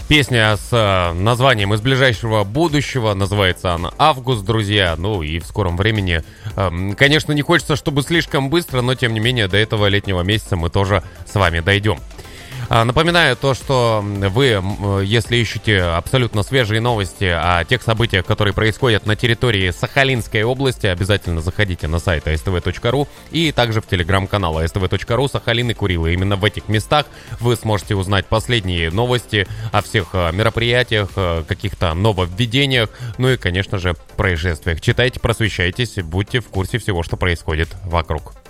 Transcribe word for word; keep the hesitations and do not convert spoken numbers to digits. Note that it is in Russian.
Песня с э, названием «Из ближайшего будущего». Называется она «Август», друзья. Ну и в скором времени, э, конечно, не хочется, чтобы слишком быстро, но тем не менее до этого летнего месяца мы тоже с вами дойдем. Напоминаю то, что вы, если ищете абсолютно свежие новости о тех событиях, которые происходят на территории Сахалинской области, обязательно заходите на сайт а эс тэ вэ точка ру и также в телеграм-канал а эс тэ вэ точка ру Сахалин и Курилы. Именно в этих местах вы сможете узнать последние новости о всех мероприятиях, каких-то нововведениях, ну и, конечно же, происшествиях. Читайте, просвещайтесь, будьте в курсе всего, что происходит вокруг.